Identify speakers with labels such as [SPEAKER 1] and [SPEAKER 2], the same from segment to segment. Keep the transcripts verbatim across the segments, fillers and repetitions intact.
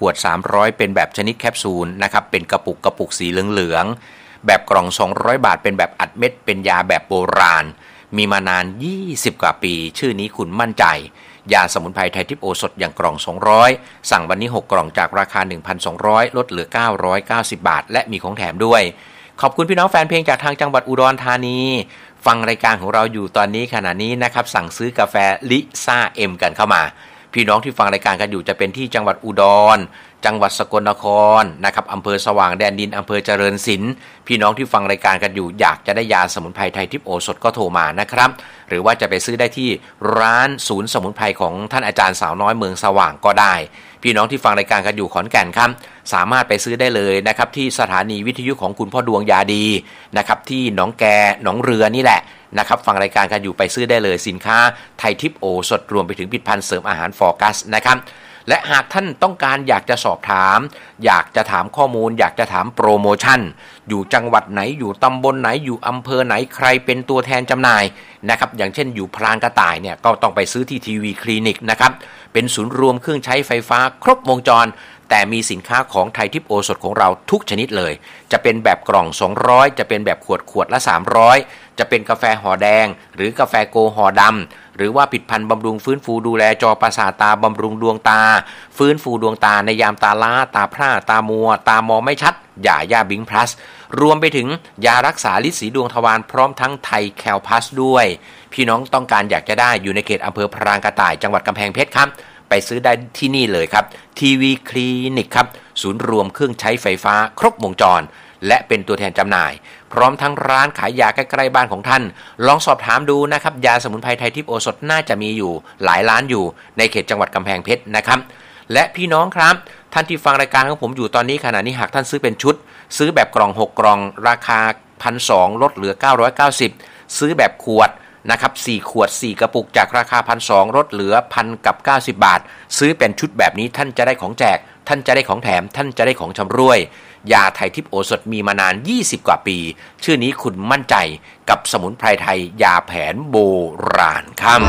[SPEAKER 1] วดสามร้อยเป็นแบบชนิดแคปซูลนะครับเป็นกระปุกกระปุกสีเหลืองๆแบบกล่องสองร้อยบาทเป็นแบบอัดเม็ดเป็นยาแบบโบราณมีมานานยี่สิบกว่าปีชื่อนี้คุณมั่นใจยาสมุนไพรไทยทิพย์โอสถอย่างกล่องสองร้อยสั่งวันนี้หกกล่องจากราคา หนึ่งพันสองร้อย ลดเหลือเก้าร้อยเก้าสิบบาทและมีของแถมด้วยขอบคุณพี่น้องแฟนเพลงจากทางจังหวัดอุดรธานีฟังรายการของเราอยู่ตอนนี้ขณะนี้นะครับสั่งซื้อกาแฟลิซ่าเอ็มกันเข้ามาพี่น้องที่ฟังรายการกันอยู่จะเป็นที่จังหวัดอุดรจังหวัดสกลนครนะครับอำเภอสว่างแดนดินอำเภอเจริญศิลป์พี่น้องที่ฟังรายการกันอยู่อยากจะได้ยาสมุนไพรไทยทิพย์โอสถก็โทรมานะครับหรือว่าจะไปซื้อได้ที่ร้านศูนย์สมุนไพรของท่านอาจารย์สาวน้อยเมืองสว่างก็ได้พี่น้องที่ฟังรายการกันอยู่ขอนแก่นครับสามารถไปซื้อได้เลยนะครับที่สถานีวิทยุของคุณพ่อดวงยาดีนะครับที่หนองแกหนองเรือนี่แหละนะครับฟังรายการกันอยู่ไปซื้อได้เลยสินค้าไทยทิพย์โอสถรวมไปถึงผลิตภัณฑ์เสริมอาหารฟอร์กัสนะครับและหากท่านต้องการอยากจะสอบถามอยากจะถามข้อมูลอยากจะถามโปรโมชั่นอยู่จังหวัดไหนอยู่ตำบลไหนอยู่อำเภอไหนใครเป็นตัวแทนจำหน่ายนะครับอย่างเช่นอยู่พรางกระต่ายเนี่ยก็ต้องไปซื้อที่ทีวีคลินิกนะครับเป็นศูนย์รวมเครื่องใช้ไฟฟ้าครบวงจรแต่มีสินค้าของไทยทิพย์โอสถของเราทุกชนิดเลยจะเป็นแบบกล่องสองร้อยจะเป็นแบบขวดขวดละสามร้อยจะเป็นกาแฟห่อแดงหรือกาแฟโกห่อดำหรือว่าผลิตภัณฑ์บำรุงฟื้นฟูดูแลจอประสาทตาบำรุงดวงตาฟื้นฟูดวงตาในยามตาล้าตาพร่าตามัวตามองไม่ชัดยาย่าบิงพลัสรวมไปถึงยารักษาลินสีดวงทวารพร้อมทั้งไทยแคลพัสด้วยพี่น้องต้องการอยากจะได้อยู่ในเขตอำเภอพรางกระต่ายจังหวัดกำแพงเพชรครับไปซื้อได้ที่นี่เลยครับทีวีคลินิกครับศูนย์รวมเครื่องใช้ไฟฟ้าครบวงจรและเป็นตัวแทนจำหน่ายพร้อมทั้งร้านขายยาใกล้ๆบ้านของท่านลองสอบถามดูนะครับยาสมุนไพรไทยทิพย์โอสถน่าจะมีอยู่หลายร้านอยู่ในเขตจังหวัดกำแพงเพชรนะครับและพี่น้องครับท่านที่ฟังรายการของผมอยู่ตอนนี้ขณะนี้หากท่านซื้อเป็นชุดซื้อแบบกล่องหกกล่องราคา หนึ่งพันสองร้อย ลดเหลือเก้าร้อยเก้าสิบซื้อแบบขวดนะครับสี่ขวดสี่กระปุกจากราคา หนึ่งพันสองร้อย ลดเหลือ หนึ่งพันเก้าสิบบาทซื้อเป็นชุดแบบนี้ท่านจะได้ของแจกท่านจะได้ของแถมท่านจะได้ของชำร่วยยาไทยทิพย์โอสถมีมานานยี่สิบกว่าปีชื่อนี้คุณมั่นใจกับสมุนไพรไทยยาแผนโบราณครับ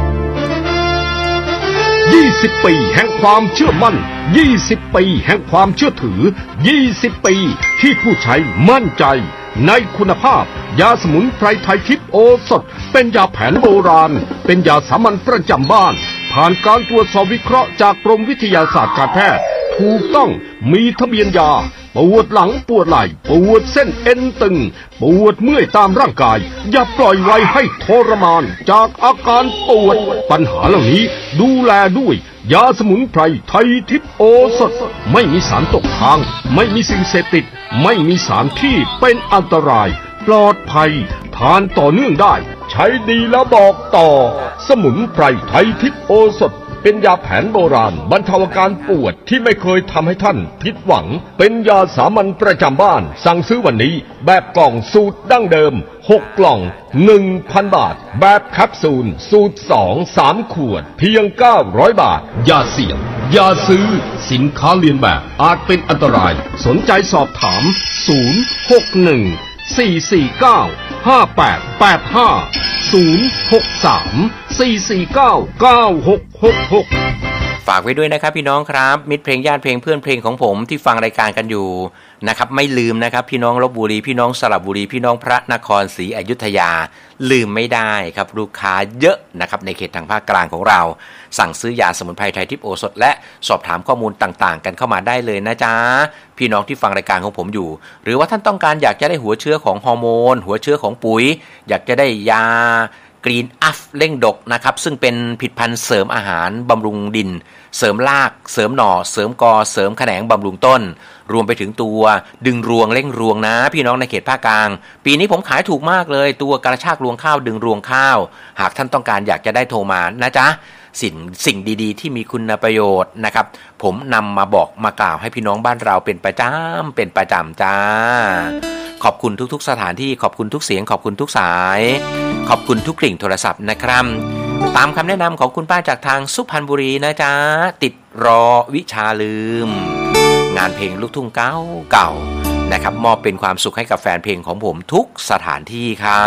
[SPEAKER 2] ยี่สิบปีแห่งความเชื่อมั่นยี่สิบปีแห่งความเชื่อถือยี่สิบปีที่ผู้ใช้มั่นใจในคุณภาพยาสมุนไพรไทยทิพย์โอสถเป็นยาแผนโบราณเป็นยาสามัญประจำบ้านผ่านการตรวจสอบวิเคราะห์จากกรมวิทยาศาสตร์การแพทย์ถูกต้องมีทะเบียนยาปวดหลังปวดไหล่ปวดเส้นเอ็นตึงปวดเมื่อยตามร่างกายอย่าปล่อยไว้ให้ทรมานจากอาการปวดปัญหาเหล่านี้ดูแลด้วยยาสมุนไพรไทยทิพย์โอสถไม่มีสารตกค้างไม่มีสิ่งเสพติดไม่มีสารที่เป็นอันตรายปลอดภัยทานต่อเนื่องได้ใช้ดีแล้วบอกต่อสมุนไพรไทยทิพย์โอสถเป็นยาแผนโบราณบรรเทาอาการปวดที่ไม่เคยทำให้ท่านผิดหวังเป็นยาสามัญประจำบ้านสั่งซื้อวันนี้แบบกล่องสูตรดั้งเดิมหกกล่อง หนึ่งพัน บาทแบบแคปซูลสูตรสอง สามขวดเพียงเก้าร้อยบาทอย่าเสี่ยงอย่าซื้อสินค้าเลียนแบบอาจเป็นอันตรายสนใจสอบถามศูนย์ หก หนึ่ง สี่ สี่ เก้า ห้า แปด แปด ห้าศูนย์ หก สาม สี่ สี่ เก้า เก้า หก หก หก
[SPEAKER 1] ฝากไว้ด้วยนะครับพี่น้องครับมิตรเพลงญาติเพลงเพื่อนเพลงของผมที่ฟังรายการกันอยู่นะครับไม่ลืมนะครับพี่น้องลพบุรีพี่น้องสระบุรีพี่น้องพระนครศรีอยุธยาลืมไม่ได้ครับลูกค้าเยอะนะครับในเขตทางภาคกลางของเราสั่งซื้อยาสมุนไพรไทยทิพย์โอสถและสอบถามข้อมูลต่างๆกันเข้ามาได้เลยนะจ๊ะพี่น้องที่ฟังรายการของผมอยู่หรือว่าท่านต้องการอยากจะได้หัวเชื้อของฮอร์โมนหัวเชื้อของปุ๋ยอยากจะได้ยากรีนอัฟเร่งดกนะครับซึ่งเป็นผลิตภัณฑ์เสริมอาหารบำรุงดินเสริมรากเสริมหน่อเสริมกอเสริมแขนงบำรุงต้นรวมไปถึงตัวดึงรวงเร่งรวงนะพี่น้องในเขตภาคกลางปีนี้ผมขายถูกมากเลยตัวกระชากรวงข้าวดึงรวงข้าวหากท่านต้องการอยากจะได้โทรมานะจ๊ะสิ่งสิ่งดีๆที่มีคุณประโยชน์นะครับผมนำมาบอกมากล่าวให้พี่น้องบ้านเราเป็นประจำเป็นประจำจ้าขอบคุณทุกๆสถานที่ขอบคุณทุกเสียงขอบคุณทุกสายขอบคุณทุกกลิ่งโทรศัพท์นะครับตามคำแนะนำของคุณป้าจากทางสุพรรณบุรีนะจ๊ะติดรอวิชาลืมงานเพลงลูกทุ่งเก่าเก่านะครับมอบเป็นความสุขให้กับแฟนเพลงของผมทุกสถานที่ครั